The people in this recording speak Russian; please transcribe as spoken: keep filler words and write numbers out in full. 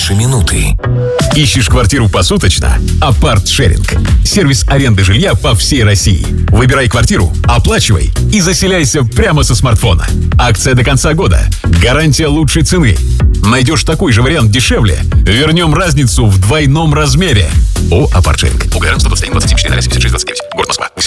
меньше минуты. Ищешь квартиру посуточно? Апарт-шеринг. Сервис аренды жилья по всей России. Выбирай квартиру, оплачивай и заселяйся прямо со смартфона. Акция до конца года. Гарантия лучшей цены. Найдешь такой же вариант дешевле? Вернем разницу в двойном размере. О, Апарт-шеринг. УГР сто двадцать один двадцать семь четыре ноль семьдесят шесть двадцать девять. Город Москва.